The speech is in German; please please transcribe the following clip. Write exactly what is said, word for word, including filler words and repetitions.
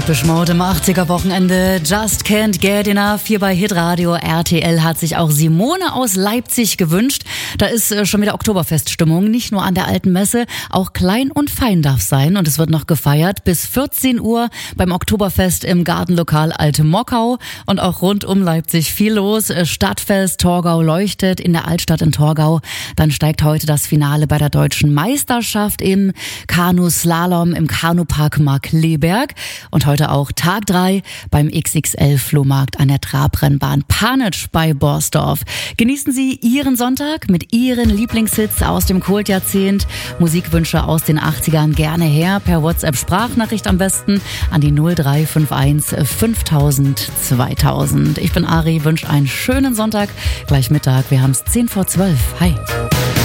Depeche Mode im achtziger-Wochenende. Just Can't Get Enough hier bei Hitradio. R T L hat sich auch Simone aus Leipzig gewünscht. Da ist äh, schon wieder Oktoberfeststimmung. Nicht nur an der alten Messe, auch klein und fein darf sein. Und es wird noch gefeiert bis vierzehn Uhr beim Oktoberfest im Gartenlokal Alte Mockau. Und auch rund um Leipzig viel los. Stadtfest Torgau leuchtet in der Altstadt in Torgau. Dann steigt heute das Finale bei der Deutschen Meisterschaft im Kanu-Slalom im Kanupark Markkleeberg. Und heute auch Tag drei beim X X L-Flohmarkt an der Trabrennbahn Panitsch bei Borsdorf. Genießen Sie Ihren Sonntag mit Ihren Lieblingshits aus dem Kultjahrzehnt. Musikwünsche aus den achtzigern gerne her per WhatsApp-Sprachnachricht am besten an die null drei fünf eins fünftausend zweitausend. Ich bin Ari, wünsche einen schönen Sonntag. Gleich Mittag, wir haben es zehn vor zwölf. Hi.